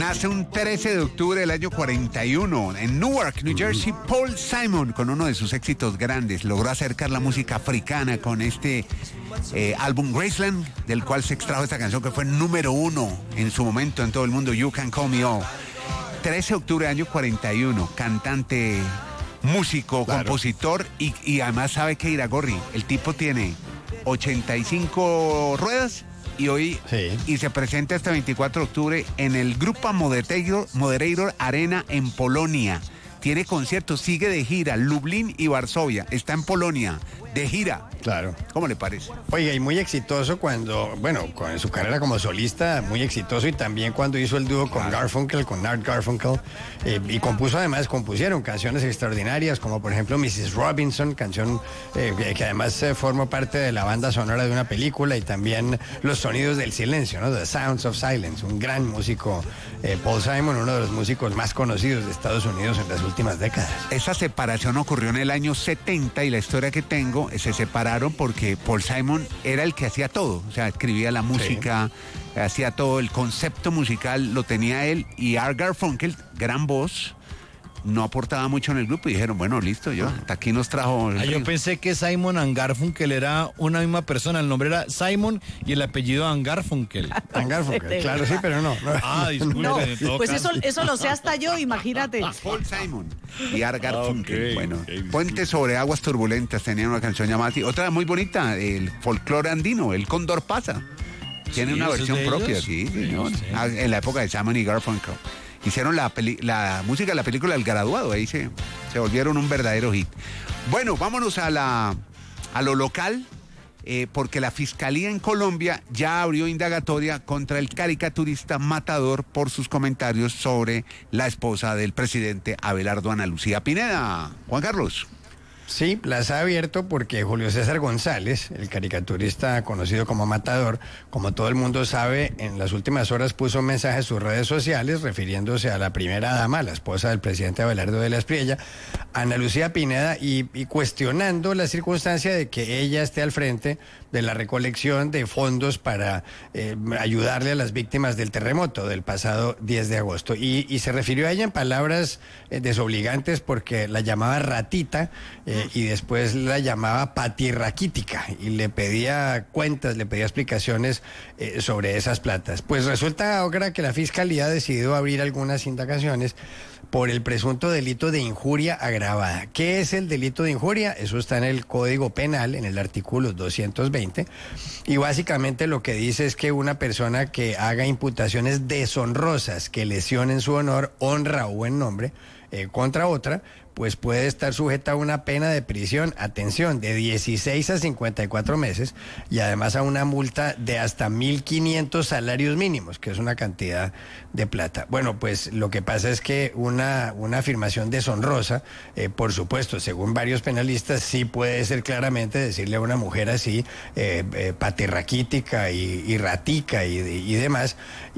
Nace un 13 de octubre del año 41 en Newark, New Jersey, Paul Simon, con uno de sus éxitos grandes. Logró acercar la música africana con este álbum Graceland, del cual se extrajo esta canción que fue número 1 en su momento en todo el mundo, You Can Call Me All. 13 de octubre del año 41, cantante, músico, claro, compositor y además sabe que Iragorri, el tipo tiene 85 ruedas y hoy y se presenta este 24 de octubre en el Grupa Moderator Arena en Polonia. Tiene conciertos, sigue de gira, Lublin y Varsovia, está en Polonia, de gira. Claro. ¿Cómo le parece? Oiga, y muy exitoso cuando, bueno, con su carrera como solista, muy exitoso, y también cuando hizo el dúo con Garfunkel, con Art Garfunkel, y compusieron canciones extraordinarias, como por ejemplo Mrs. Robinson, canción que además formó parte de la banda sonora de una película, y también Los Sonidos del Silencio, ¿no? The Sounds of Silence, un gran músico, Paul Simon, uno de los músicos más conocidos de Estados Unidos en las últimas décadas. Esa separación ocurrió en el año 70 y la historia que tengo, se separaron porque Paul Simon era el que hacía todo, o sea, escribía la música, hacía todo, el concepto musical lo tenía él, y Art Garfunkel, gran voz, no aportaba mucho en el grupo y dijeron, bueno, listo, hasta aquí nos trajo... yo pensé que Simon and Garfunkel era una misma persona, el nombre era Simon y el apellido and Garfunkel. And Garfunkel, claro, sí, pero no. Ah, disculpe. No, pues eso lo sé hasta yo, imagínate. Paul Simon y Art Garfunkel. Bueno, Puentes sobre aguas turbulentas, tenían una canción llamada así. Otra muy bonita, el folclore andino, el Cóndor pasa. Tiene una versión propia, sí, señor. En la época de Simon y Garfunkel. Hicieron la música de la película El Graduado, ahí se volvieron un verdadero hit. Bueno, vámonos a lo local, porque la Fiscalía en Colombia ya abrió indagatoria contra el caricaturista Matador por sus comentarios sobre la esposa del presidente Abelardo Ana Lucía Pineda. Juan Carlos. Sí, las ha abierto porque Julio César González, el caricaturista conocido como Matador, como todo el mundo sabe, en las últimas horas puso un mensaje en sus redes sociales refiriéndose a la primera dama, la esposa del presidente Abelardo de la Espriella, Ana Lucía Pineda, y cuestionando la circunstancia de que ella esté al frente de la recolección de fondos para ayudarle a las víctimas del terremoto del pasado 10 de agosto. Y se refirió a ella en palabras desobligantes porque la llamaba ratita, y después la llamaba patirraquítica y le pedía cuentas, le pedía explicaciones sobre esas platas. Pues resulta ahora que la Fiscalía ha decidido abrir algunas indagaciones por el presunto delito de injuria agravada. ¿Qué es el delito de injuria? Eso está en el Código Penal, en el artículo 220, y básicamente lo que dice es que una persona que haga imputaciones deshonrosas que lesionen su honor, honra o buen nombre contra otra, pues puede estar sujeta a una pena de prisión, atención, de 16 a 54 meses y además a una multa de hasta 1.500 salarios mínimos, que es una cantidad de plata. Bueno, pues lo que pasa es que una afirmación deshonrosa, por supuesto, según varios penalistas, sí puede ser claramente decirle a una mujer así, patirraquítica y ratica y demás,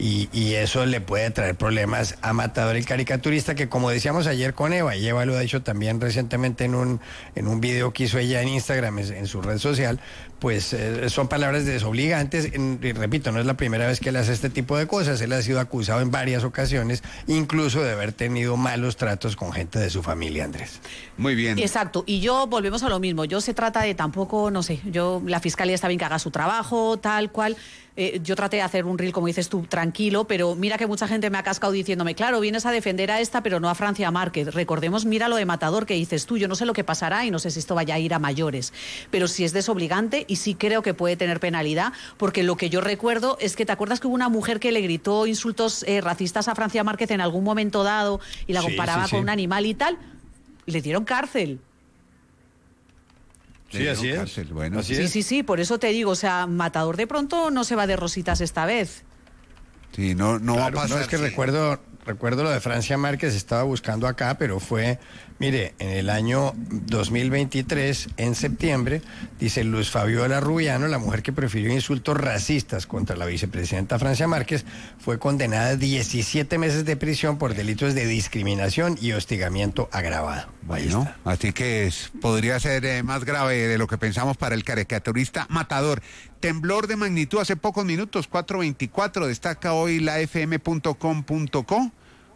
y eso le puede traer problemas a Matador, el caricaturista, que como decíamos ayer con Eva, y Eva lo ha dicho también recientemente en un video que hizo ella en Instagram, en su red social, pues son palabras desobligantes. Y repito, no es la primera vez que él hace este tipo de cosas. Él ha sido acusado en varias ocasiones, incluso de haber tenido malos tratos con gente de su familia, Andrés. Muy bien. Exacto, y volvemos a lo mismo. Se trata de tampoco, no sé, la Fiscalía está bien que haga su trabajo, tal cual. Yo traté de hacer un reel, como dices tú, tranquilo, pero mira que mucha gente me ha cascado diciéndome, claro, vienes a defender a esta, pero no a Francia Márquez. Recordemos, mira lo de Matador que dices tú, yo no sé lo que pasará y no sé si esto vaya a ir a mayores, pero sí es desobligante y sí creo que puede tener penalidad, porque lo que yo recuerdo es que, ¿te acuerdas que hubo una mujer que le gritó insultos racistas a Francia Márquez en algún momento dado y la comparaba con un animal y tal? Le dieron cárcel. Sí, así es. Cárcel, bueno. Sí, por eso te digo, o sea, Matador de pronto no se va de rositas esta vez. Sí, no va a pasar. No, es que recuerdo lo de Francia Márquez, estaba buscando acá, pero fue Mire, en el año 2023, en septiembre, dice Luz Fabiola Rubiano, la mujer que prefirió insultos racistas contra la vicepresidenta Francia Márquez, fue condenada a 17 meses de prisión por delitos de discriminación y hostigamiento agravado. Bueno, así que podría ser más grave de lo que pensamos para el caricaturista matador. Temblor de magnitud hace pocos minutos, 4:24, destaca hoy la fm.com.co.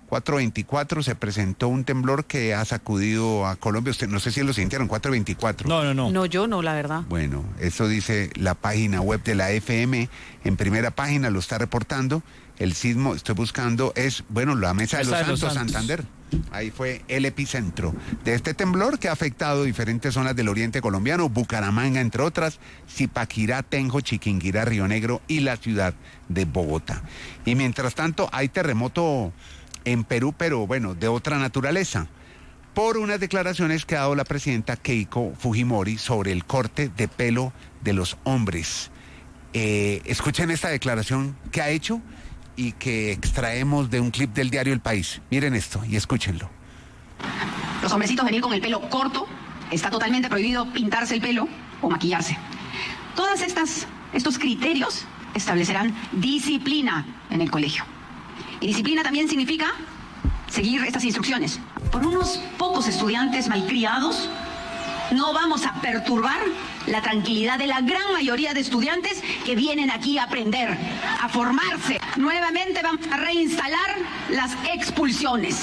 4:24 se presentó un temblor que ha sacudido a Colombia. Usted, no sé si lo sintieron, 4:24. No. No, yo no, la verdad. Bueno, eso dice la página web de la FM, en primera página lo está reportando. El sismo, estoy buscando, es, bueno, la Mesa de los Santos, Santander. Ahí fue el epicentro de este temblor que ha afectado diferentes zonas del oriente colombiano, Bucaramanga, entre otras, Zipaquirá, Tenjo, Chiquinquirá, Río Negro y la ciudad de Bogotá. Y mientras tanto, hay terremoto en Perú, pero bueno, de otra naturaleza, por unas declaraciones que ha dado la presidenta Keiko Fujimori sobre el corte de pelo de los hombres. Escuchen esta declaración que ha hecho y que extraemos de un clip del diario El País. Miren esto y escúchenlo. Los hombrecitos venir con el pelo corto, está totalmente prohibido pintarse el pelo o maquillarse. Todos estos criterios establecerán disciplina en el colegio. Y disciplina también significa seguir estas instrucciones. Por unos pocos estudiantes malcriados, no vamos a perturbar la tranquilidad de la gran mayoría de estudiantes que vienen aquí a aprender, a formarse. Nuevamente vamos a reinstalar las expulsiones.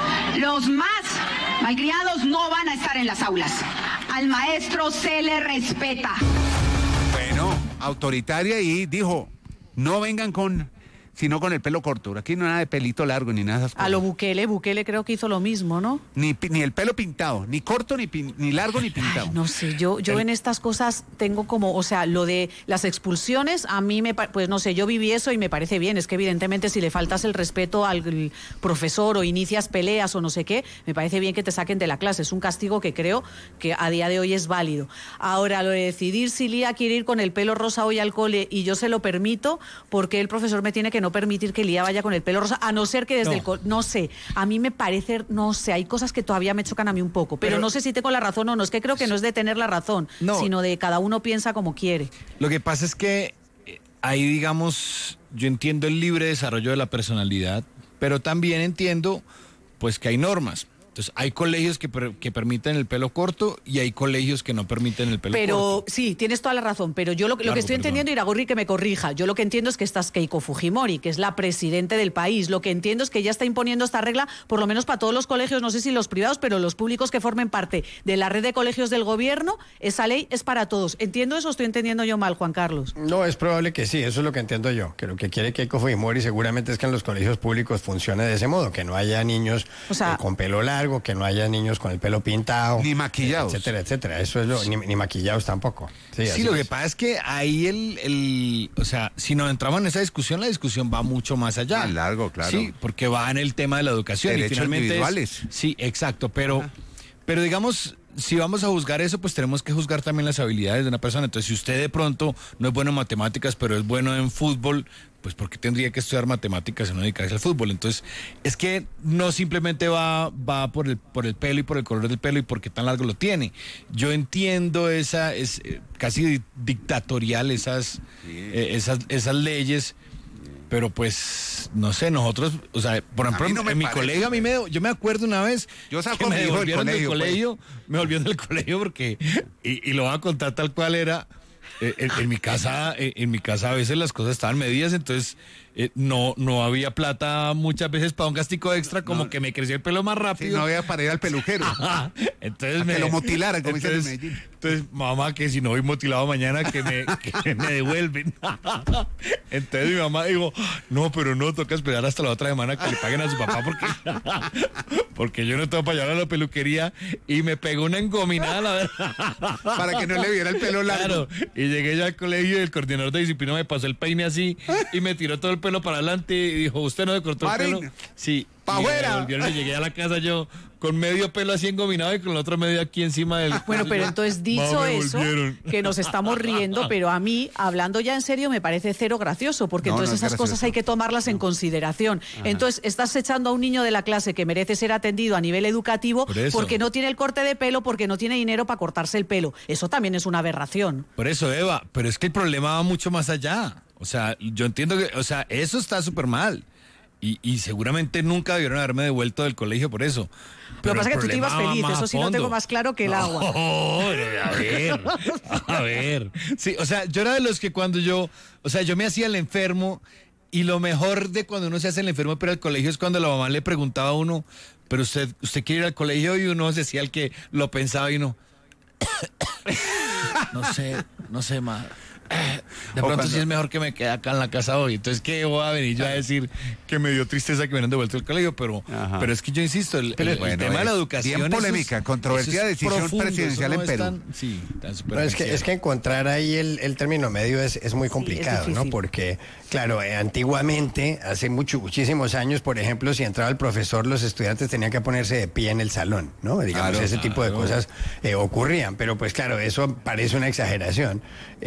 Los más malcriados no van a estar en las aulas. Al maestro se le respeta. Bueno, autoritaria, y dijo, no vengan sino con el pelo corto. Aquí no hay nada de pelito largo ni nada de esas cosas. A lo Bukele creo que hizo lo mismo, ¿no? Ni el pelo pintado, ni corto, ni largo, ni pintado. Ay, no sé, yo en estas cosas tengo como, o sea, lo de las expulsiones, a mí pues no sé, yo viví eso y me parece bien. Es que evidentemente si le faltas el respeto al profesor o inicias peleas o no sé qué, me parece bien que te saquen de la clase. Es un castigo que creo que a día de hoy es válido. Ahora, lo de decidir si Lía quiere ir con el pelo rosa hoy al cole y yo se lo permito, porque el profesor me tiene que no permitir que Lía vaya con el pelo rosa, a no ser que desde el cole, no sé, a mí me parece, no sé, hay cosas que todavía me chocan a mí un poco, pero no sé si tengo la razón o no. Es que creo que no es de tener la razón, sino de cada uno piensa como quiere. Lo que pasa es que ahí, digamos, yo entiendo el libre desarrollo de la personalidad, pero también entiendo pues que hay normas. Entonces, hay colegios que permiten el pelo corto y hay colegios que no permiten el pelo corto. Pero sí, tienes toda la razón, pero yo lo que estoy entendiendo, Iragorri, que me corrija, yo lo que entiendo es que esta es Keiko Fujimori, que es la presidente del país. Lo que entiendo es que ella está imponiendo esta regla, por lo menos para todos los colegios, no sé si los privados, pero los públicos que formen parte de la red de colegios del gobierno, esa ley es para todos. ¿Entiendo eso o estoy entendiendo yo mal, Juan Carlos? No, es probable que sí, eso es lo que entiendo yo, que lo que quiere Keiko Fujimori seguramente es que en los colegios públicos funcione de ese modo, que no haya niños con pelo largo, que no haya niños con el pelo pintado, ni maquillados, etcétera, etcétera. Eso es ni maquillados tampoco. Sí, lo que pasa es que ahí o sea, si nos entramos en esa discusión, la discusión va mucho más allá. Más largo, claro. Sí, porque va en el tema de la educación. Derechos y finalmente individuales. Sí, exacto, pero digamos, si vamos a juzgar eso, pues tenemos que juzgar también las habilidades de una persona. Entonces, si usted de pronto no es bueno en matemáticas, pero es bueno en fútbol, pues ¿por qué tendría que estudiar matemáticas y no dedicarse al fútbol? Entonces, es que no simplemente va por el pelo y por el color del pelo y por qué tan largo lo tiene. Yo entiendo es casi dictatorial esas leyes. Pero pues, no sé, nosotros, o sea, por ejemplo, en mi colegio, yo me acuerdo una vez que me devolvieron del colegio, me volvieron del colegio porque, y lo voy a contar tal cual era, en mi casa a veces las cosas estaban medidas, entonces no había plata muchas veces para un castigo extra, como que me creció el pelo más rápido. Sí, no había para ir al peluquero. Entonces que lo motilaran, como dicen en Medellín. Entonces, mamá, que si no voy motilado mañana, que me devuelven. Entonces mi mamá dijo, no, pero no, toca esperar hasta la otra semana que le paguen a su papá porque yo no tengo para llevar a la peluquería, y me pegó una engominada, la verdad. Para que no le viera el pelo largo. Claro, y llegué ya al colegio y el coordinador de disciplina me pasó el peine así y me tiró todo el pelo pelo para adelante y dijo, ¿usted no se cortó el Marín, pelo? Sí. ¡pa' Y me afuera! devolvieron y llegué a la casa yo con medio pelo así engominado y con el otro medio aquí encima del... Bueno, pero entonces dicho Me eso, devolvieron. que nos estamos riendo, pero a mí, hablando ya en serio, me parece cero gracioso, porque No, entonces no es esas cosas gracioso. hay que tomarlas en consideración. Entonces, estás echando a un niño de la clase que merece ser atendido a nivel educativo Por eso. porque no tiene el corte de pelo, porque no tiene dinero para cortarse el pelo. Eso también es una aberración. Por eso, Eva, pero es que el problema va mucho más allá. O sea, yo entiendo que, o sea, eso está súper mal. Y seguramente nunca debieron haberme devuelto del colegio por eso. Lo que pasa es que tú te ibas problema va feliz, más eso a sí lo fondo. tengo más claro que el agua. No, a ver. Sí, o sea, yo era de los que cuando yo me hacía el enfermo y lo mejor de cuando uno se hace el enfermo para el colegio es cuando la mamá le preguntaba a uno, pero usted quiere ir al colegio y uno se hacía el que lo pensaba y uno, no sé más. De pronto sí es mejor que me quede acá en la casa hoy. Entonces, ¿qué voy a venir yo a decir que me dio tristeza que me hubieran devuelto al colegio? Pero es que yo insisto, el Bueno, tema de la educación... bien polémica, controvertida decisión profundo, presidencial eso en no es Perú. tan No, superficial. es que encontrar ahí el término medio es muy complicado, ¿no? difícil. Porque, claro, antiguamente, hace muchísimos años, por ejemplo, si entraba el profesor, los estudiantes tenían que ponerse de pie en el salón, ¿no? Digamos, Claro, ese tipo de claro. cosas ocurrían, pero pues claro, eso parece una exageración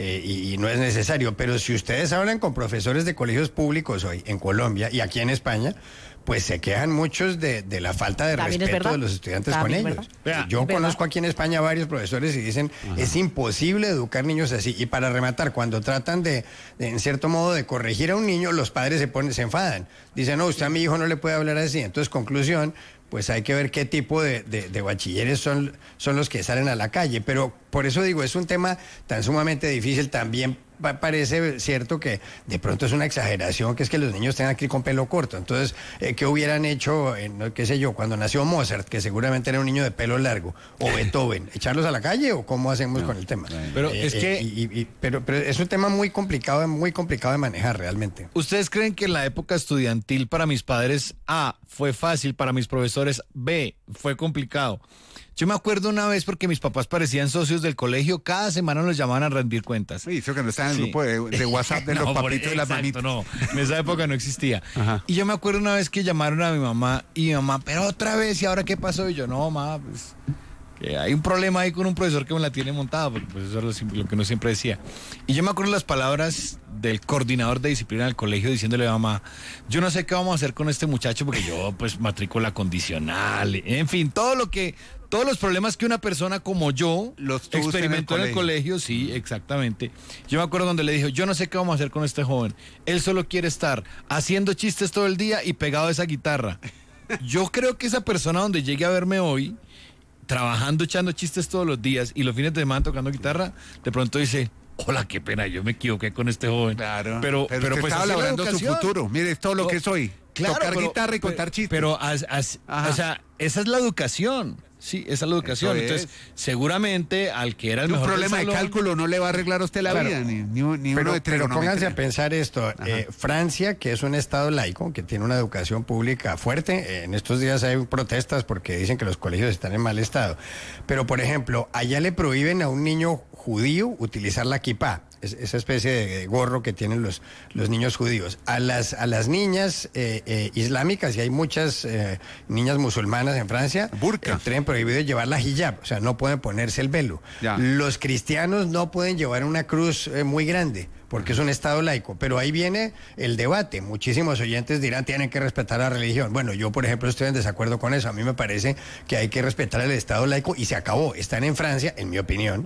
y no es necesario. Pero si ustedes hablan con profesores de colegios públicos hoy en Colombia y aquí en España, pues se quejan muchos de la falta de También es respeto verdad. de los estudiantes con También es ellos. verdad. Yo Es verdad. conozco aquí en España varios profesores y dicen, es imposible educar niños así. Y para rematar, cuando tratan en cierto modo, de corregir a un niño, los padres se enfadan. Dicen, no, usted a mi hijo no le puede hablar así. Entonces, conclusión, pues hay que ver qué tipo de bachilleres son los que salen a la calle. Pero por eso digo, es un tema tan sumamente difícil. También parece cierto que de pronto es una exageración, que es que los niños tengan que ir con pelo corto. Entonces, ¿qué hubieran hecho, qué sé yo, cuando nació Mozart, que seguramente era un niño de pelo largo, o Beethoven? ¿Echarlos a la calle o cómo hacemos con el tema? Pero es que- pero es un tema muy complicado de manejar realmente. ¿Ustedes creen que en la época estudiantil para mis padres, A, fue fácil, para mis profesores, B, fue complicado? Yo me acuerdo una vez porque mis papás parecían socios del colegio, cada semana nos llamaban a rendir cuentas. Uy, eso que no está en el Sí. grupo de WhatsApp de los No, papitos y las exacto, mamitas. no, en esa época no existía. Ajá. Y yo me acuerdo una vez que llamaron a mi mamá y mi mamá, pero otra vez, ¿y ahora qué pasó? Y yo, no, mamá, pues que hay un problema ahí con un profesor que me la tiene montada, porque pues eso es lo que uno siempre decía. Y yo me acuerdo las palabras del coordinador de disciplina del colegio diciéndole a mamá, yo no sé qué vamos a hacer con este muchacho porque yo pues matrícula condicional, en fin, todos los problemas que una persona como yo Los tuvo usted en el experimentó en el colegio, sí, exactamente. Yo me acuerdo donde le dijo, yo no sé qué vamos a hacer con este joven. Él solo quiere estar haciendo chistes todo el día y pegado a esa guitarra. Yo creo que esa persona donde llegue a verme hoy, trabajando, echando chistes todos los días y los fines de semana tocando guitarra, de pronto dice, hola, qué pena, yo me equivoqué con este joven. Claro. Pero usted pues estaba así es la logrando su educación. futuro. Mire, es todo lo que soy. Claro, Tocar pero- guitarra y contar chistes. Pero, Ajá. o sea, esa es la educación. Sí, esa es la educación. Eso Entonces, es. seguramente al que era el un mejor del problema de salón- cálculo no le va a arreglar a usted la Claro. vida, ni uno de Pero pónganse trigonometría. a pensar esto. Francia, que es un estado laico, que tiene una educación pública fuerte, en estos días hay protestas porque dicen que los colegios están en mal estado. Pero, por ejemplo, allá le prohíben a un niño judío utilizar la kipá, esa especie de gorro que tienen los niños judíos. A las niñas islámicas, y hay muchas niñas musulmanas en Francia, Burka. tienen prohibido llevar la hijab, o sea, no pueden ponerse el velo. Ya. Los cristianos no pueden llevar una cruz muy grande, porque es un estado laico. Pero ahí viene el debate. Muchísimos oyentes dirán, tienen que respetar la religión. Bueno, yo, por ejemplo, estoy en desacuerdo con eso. A mí me parece que hay que respetar el estado laico y se acabó. Están en Francia, en mi opinión,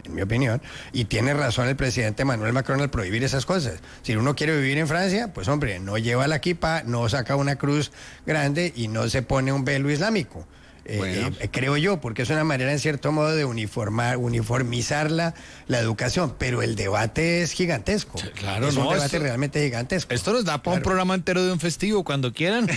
y tiene razón el presidente Emmanuel Macron al prohibir esas cosas. Si uno quiere vivir en Francia, pues hombre, no lleva la kippah, no saca una cruz grande y no se pone un velo islámico. Bueno. Creo yo, porque es una manera en cierto modo de uniformizar la educación, pero el debate es gigantesco. Claro, es un no, debate esto- realmente gigantesco. Esto nos da para un programa entero de un festivo, cuando quieran.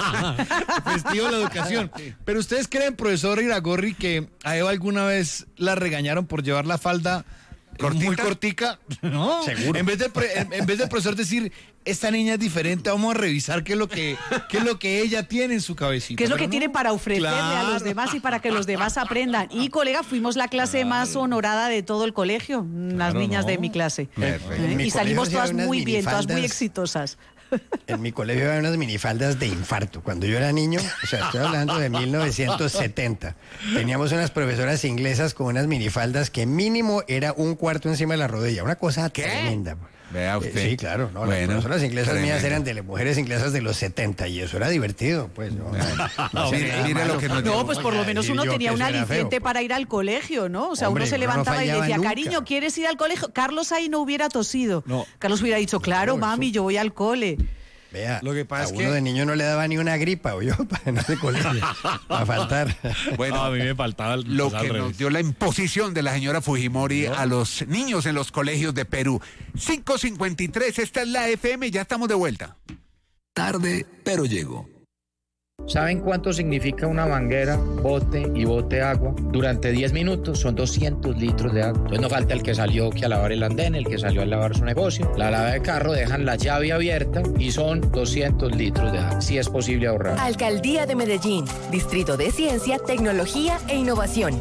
Festivo de la educación. Pero ustedes creen, profesor Iragorri, que a Eva alguna vez la regañaron por llevar la falda muy cortica. No, Seguro. En vez del profesor decir, esta niña es diferente, vamos a revisar qué es lo que ella tiene en su cabecita. ¿Qué es lo Pero que no. tiene para ofrecerle a los Claro. demás y para que los demás aprendan? Y, colega, fuimos la clase más honorada de todo el colegio, las Claro, niñas no. de mi clase. Perfecto. En mi Y salimos colegio hacía todas unas muy bien, todas muy minifaldas. exitosas. En mi colegio había unas minifaldas de infarto. Cuando yo era niño, o sea, estoy hablando de 1970, teníamos unas profesoras inglesas con unas minifaldas que mínimo era un cuarto encima de la rodilla. Una cosa tremenda. Vea usted. Sí, claro. No, Bueno, las profesoras inglesas mías tremendo. eran de las mujeres inglesas de los 70 y eso era divertido, pues. Mire lo que nos No, dio. pues por lo menos uno Yo tenía que un eso era aliciente feo. para ir al colegio, ¿no? O sea, Hombre, uno se uno no levantaba y fallaba decía, nunca. cariño, ¿quieres ir al colegio? Carlos ahí no hubiera tosido. No. Carlos hubiera dicho, claro, No, mami, yo voy al cole. Vea, Lo que pasa a es uno que- de niño no le daba ni una gripa, o yo, para no de colegio, para faltar. Bueno, a mí me faltaba lo pues, al que revés. nos dio la imposición de la señora Fujimori a los niños en los colegios de Perú. 5:53, esta es la FM, ya estamos de vuelta. Tarde, pero llego. ¿Saben cuánto significa una manguera, bote y bote agua? Durante 10 minutos son 200 litros de agua. Entonces no falta el que salió que a lavar el andén, el que salió a lavar su negocio. La lava de carro, dejan la llave abierta y son 200 litros de agua. Sí es posible ahorrar. Alcaldía de Medellín, Distrito de Ciencia, Tecnología e Innovación.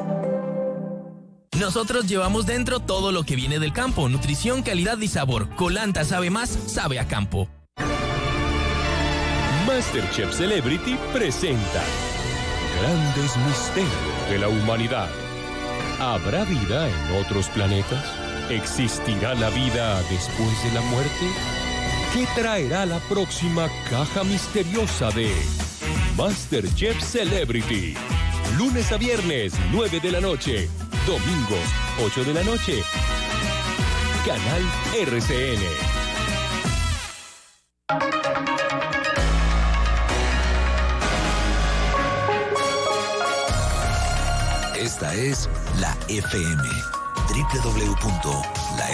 Nosotros llevamos dentro todo lo que viene del campo, nutrición, calidad y sabor. Colanta sabe más, sabe a campo. MasterChef Celebrity presenta Grandes Misterios de la Humanidad. ¿Habrá vida en otros planetas? ¿Existirá la vida después de la muerte? ¿Qué traerá la próxima caja misteriosa de MasterChef Celebrity? Lunes a viernes, 9 de la noche. Domingos, 8 de la noche. Canal RCN. Esta es la FM. www.la